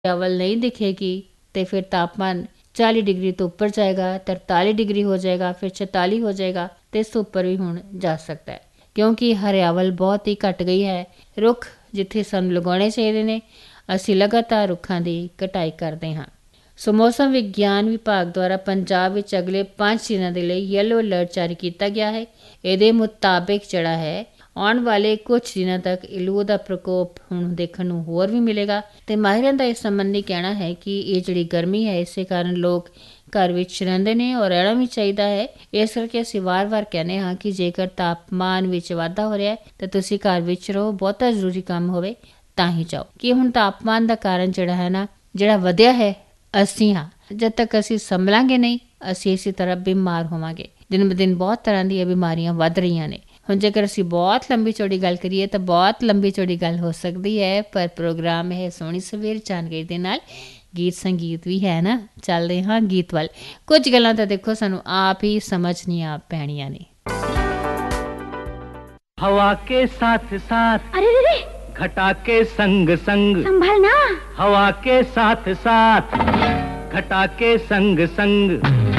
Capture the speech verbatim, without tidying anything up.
ਅਵਲ ਨਹੀਂ ਦਿਖੇਗੀ ਤੇ ਫਿਰ ਤਾਪਮਾਨ ਚਾਲੀ ਡਿਗਰੀ ਤੋਂ ਉੱਪਰ ਜਾਏਗਾ, ਤਰਤਾਲੀ ਡਿਗਰੀ ਹੋ ਜਾਏਗਾ, ਫਿਰ ਛਤਾਲੀ ਹੋ ਜਾਏਗਾ ਤੇ ਇਸ ਤੋਂ ਉੱਪਰ ਵੀ ਹੁਣ ਜਾ ਸਕਦਾ ਹੈ, ਕਿਉਂਕਿ ਹਰਿਆਵਲ ਬਹੁਤ ਹੀ ਘਟ ਗਈ ਹੈ। ਰੁੱਖ ਜਿੱਥੇ ਸਾਨੂੰ ਲਗਾਉਣੇ ਚਾਹੀਦੇ ਨੇ, ਅਸੀਂ ਲਗਾਤਾਰ ਰੁੱਖਾਂ ਦੀ ਕਟਾਈ ਕਰਦੇ ਹਾਂ। ਸੋ ਮੌਸਮ ਵਿਗਿਆਨ ਵਿਭਾਗ ਦੁਆਰਾ ਪੰਜਾਬ ਵਿੱਚ ਅਗਲੇ ਪੰਜ ਦਿਨਾਂ ਦੇ ਲਈ ਯੈਲੋ ਅਲਰਟ ਜਾਰੀ ਕੀਤਾ ਗਿਆ ਹੈ। ਇਹਦੇ ਮੁਤਾਬਿਕ ਜਿਹੜਾ ਹੈ ਆਉਣ ਵਾਲੇ ਕੁਝ ਦਿਨਾਂ ਤੱਕ ਲੂ ਦਾ ਪ੍ਰਕੋਪ ਹੁਣ ਦੇਖਣ ਨੂੰ ਹੋਰ ਵੀ ਮਿਲੇਗਾ ਤੇ ਮਾਹਿਰਾਂ ਦਾ ਇਸ ਸੰਬੰਧੀ ਕਹਿਣਾ ਹੈ ਕਿ ਇਹ ਜਿਹੜੀ ਗਰਮੀ ਹੈ ਇਸੇ ਕਾਰਨ ਲੋਕ ਘਰ ਵਿੱਚ ਰਹਿੰਦੇ ਨੇ ਔਰ ਰਹਿਣਾ ਵੀ ਚਾਹੀਦਾ ਹੈ। ਇਸ ਕਰਕੇ ਅਸੀਂ ਵਾਰ-ਵਾਰ ਕਹਿੰਦੇ ਹਾਂ ਕਿ ਜੇਕਰ ਤਾਪਮਾਨ ਵਿੱਚ ਵਾਧਾ ਹੋ ਰਿਹਾ ਹੈ ਤਾਂ ਤੁਸੀਂ ਘਰ ਵਿੱਚ ਰਹੋ, ਬਹੁਤਾ ਜ਼ਰੂਰੀ ਕੰਮ ਹੋਵੇ ਤਾਂ ਹੀ ਜਾਓ। ਕਿ ਹੁਣ ਤਾਪਮਾਨ ਦਾ ਕਾਰਨ ਜਿਹੜਾ ਹੈ ਨਾ ਜਿਹੜਾ ਵਧਿਆ ਹੈ ਅਸੀਂ ਹਾਂ। ਜਦ ਤੱਕ ਅਸੀਂ ਸੰਭਲਾਂਗੇ ਨਹੀਂ ਅਸੀਂ ਇਸੇ ਤਰ੍ਹਾਂ ਬਿਮਾਰ ਹੋਵਾਂਗੇ। ਦਿਨ ਬ ਦਿਨ ਬਹੁਤ ਤਰ੍ਹਾਂ ਦੀਆਂ ਬਿਮਾਰੀਆਂ ਵੱਧ ਰਹੀਆਂ ਨੇ। ਹੁਣ ਜੇਕਰ ਅਸੀਂ ਬਹੁਤ ਲੰਬੀ ਚੌੜੀ ਗੱਲ ਕਰੀਏ ਤਾਂ ਬਹੁਤ ਲੰਬੀ ਚੌੜੀ ਗੱਲ ਹੋ ਸਕਦੀ ਹੈ, ਪਰ ਪ੍ਰੋਗਰਾਮ ਹੈ ਸੋਹਣੀ ਸਵੇਰ ਜਾਣਕਾਰੀ ਦੇ ਨਾਲ ਗੀਤ ਸੰਗੀਤ ਵੀ ਹੈ ਨਾ। ਚੱਲਦੇ ਹਾਂ ਗੀਤ ਵੱਲ। ਕੁਝ ਗੱਲਾਂ ਤਾਂ ਦੇਖੋ ਸਾਨੂੰ ਆਪ ਹੀ ਸਮਝਣੀਆਂ ਪੈਣੀਆਂ ਨੇ। हवा के साथ साथ अरे रे घटा के संग संग संभलना। हवा के साथ साथ घटा के संग संग